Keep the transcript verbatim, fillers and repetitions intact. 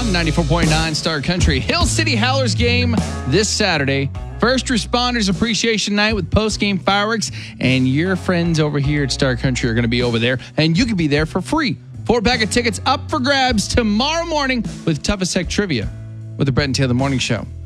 ninety-four point nine Star Country. Hill City Howlers game this Saturday. First Responders Appreciation Night with post-game fireworks. And your friends over here at Star Country are going to be over there. And you can be there for free. Four-pack of tickets up for grabs tomorrow morning with Toughest Tech Trivia with the Brett and Taylor Morning Show.